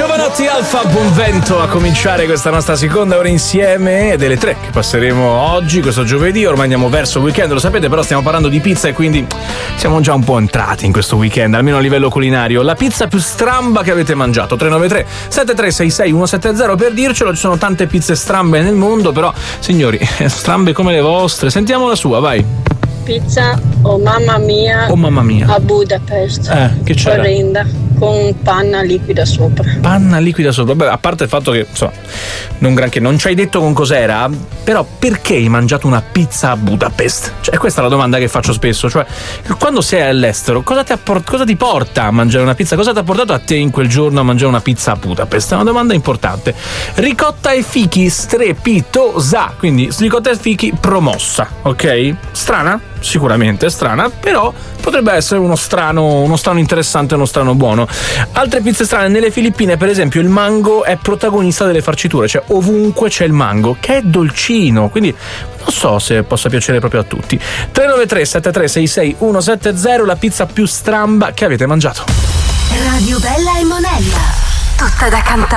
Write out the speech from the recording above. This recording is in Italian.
Giovanotti Alfa, buon vento a cominciare questa nostra seconda ora insieme, delle 3 che passeremo oggi, questo giovedì. Ormai andiamo verso il weekend, lo sapete, però stiamo parlando di pizza e quindi siamo già un po' entrati in questo weekend, almeno a livello culinario. La pizza più stramba che avete mangiato? 393 7366 170 per dircelo. Ci sono tante pizze strambe nel mondo, però signori, strambe come le vostre. Sentiamo la sua, vai. Pizza mamma mia a Budapest, che c'era? orrenda, con panna liquida sopra. Panna liquida sopra. Beh, a parte il fatto che insomma non granché, non ci hai detto con cos'era, però perché hai mangiato una pizza a Budapest? Cioè, questa è la domanda che faccio spesso, cioè quando sei all'estero cosa ti porta a mangiare una pizza? Cosa ti ha portato a te in quel giorno a mangiare una pizza a Budapest? È una domanda importante. Ricotta e fichi strepitosa, quindi ricotta e fichi promossa, ok? Strana? Sicuramente strana, però potrebbe essere uno strano interessante, uno strano buono. Altre pizze strane nelle Filippine, per esempio, il mango è protagonista delle farciture, cioè ovunque c'è il mango, che è dolcino, quindi non so se possa piacere proprio a tutti. 393 7366 170, la pizza più stramba che avete mangiato. Radio Bella e Monella, tutta da cantare.